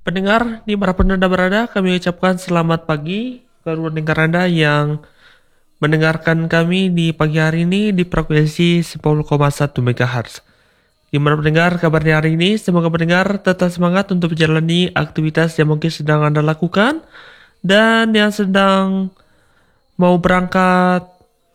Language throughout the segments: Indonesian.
Pendengar di mana pun Anda berada, kami ucapkan selamat pagi kepada pendengar Anda yang mendengarkan kami di pagi hari ini di frekuensi 10,1 MHz. Gimana pendengar kabarnya hari ini? Semoga pendengar tetap semangat untuk menjalani aktivitas yang mungkin sedang Anda lakukan dan yang sedang mau berangkat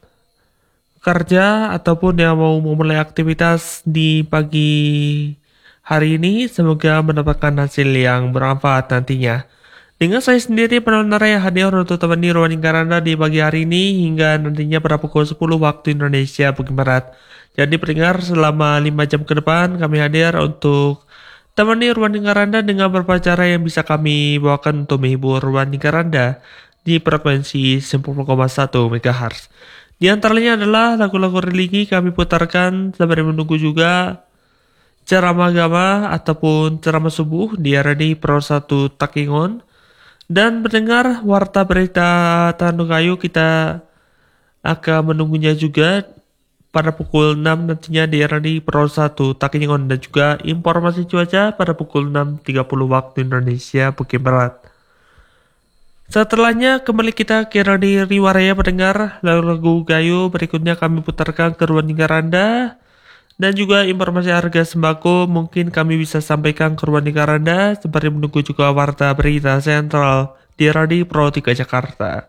kerja ataupun yang mau memulai aktivitas di pagi hari ini, semoga mendapatkan hasil yang bermanfaat nantinya. Dengan saya sendiri penonton yang hadir untuk temani ruang lingkar Anda di pagi hari ini hingga nantinya pada pukul 10 waktu Indonesia bagian Barat. Jadi pendengar selama 5 jam ke depan kami hadir untuk temani ruang lingkar Anda dengan beberapa cara yang bisa kami bawakan untuk menghibur ruang lingkar Anda di frekuensi 10,1 MHz. Di antaranya adalah lagu-lagu religi kami putarkan sambil menunggu juga ceramah agama ataupun ceramah subuh di RRI Pro 1 Takingon. Dan mendengar warta berita Tandukayu kita akan menunggunya juga pada pukul 6 nantinya di RRI Pro 1 Takingon, dan juga informasi cuaca pada pukul 6.30 waktu Indonesia bagian Barat. Setelahnya kembali kita ke RRI Riwaraya pendengar, lagu-lagu gayo berikutnya kami putarkan ke ruang lingkar Anda. Dan juga informasi harga sembako mungkin kami bisa sampaikan ke ruang lingkar Anda seperti menunggu juga warta berita sentral di RRI Pro 3 Jakarta.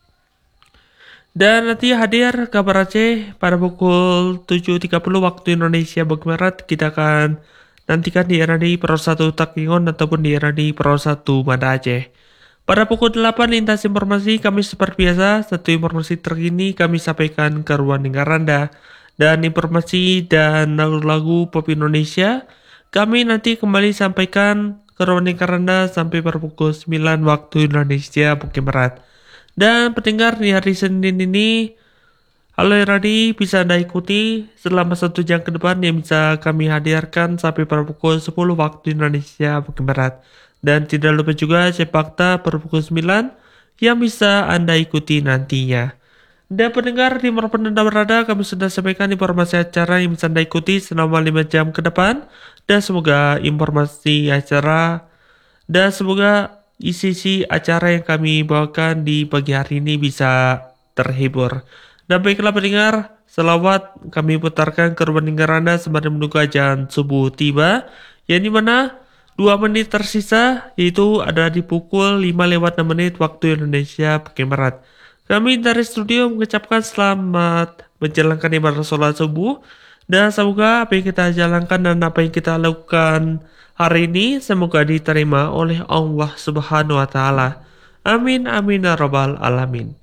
Dan nanti hadir kabar Aceh pada pukul 7.30 waktu Indonesia bagian Barat. Kita akan nantikan di RRI Pro 1 Takingon ataupun di RRI Pro 1 Banda Aceh. Pada pukul 8 lintas informasi kami seperti biasa, satu informasi terkini kami sampaikan ke ruang lingkar Anda. Dan informasi dan lagu-lagu pop Indonesia kami nanti kembali sampaikan ke ruang lingkar Anda sampai pada pukul 9 waktu Indonesia bagian Barat. Dan pendengar di hari Senin ini, Halo RRI bisa Anda ikuti selama 1 jam ke depan yang bisa kami hadirkan sampai pada pukul 10 waktu Indonesia bagian Barat. Dan tidak lupa juga Cepakta pada pukul 9 yang bisa Anda ikuti nantinya. Dan pendengar di mana pun Anda berada, kami sudah sampaikan informasi acara yang bisa Anda ikuti selama 5 jam ke depan. Dan semoga informasi acara dan semoga isi acara yang kami bawakan di pagi hari ini bisa terhibur. Dan baiklah pendengar, selawat kami putarkan ke ruang lingkar Anda sembari menunggu azan subuh tiba, yang dimana 2 menit tersisa, yaitu ada di pukul 5:06 waktu Indonesia bagian Barat. Kami dari studio mengucapkan selamat menjalankan ibadah sholat subuh, dan semoga apa yang kita jalankan dan apa yang kita lakukan hari ini semoga diterima oleh Allah Subhanahu wa Ta'ala. Amin amin ya rabbal alamin.